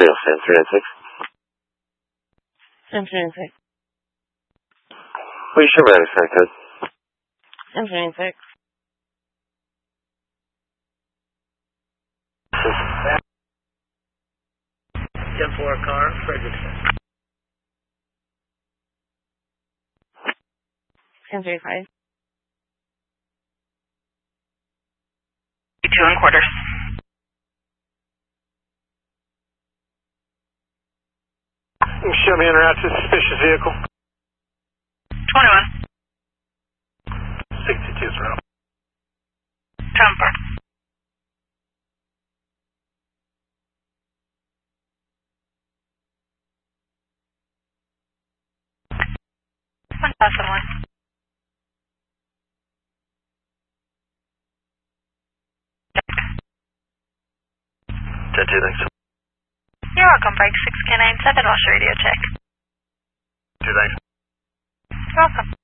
Real Sam 396. Sam 396. Will you show me that expiry code? Sam 396. 10-4 car, Frederickson. Sam 35. 2 1/4. Show me en route to suspicious vehicle. 21. 62 route. 10-4. $1,001. Thanks. You're welcome, Break 6K97, Wash Radio check. Thanks. You're welcome.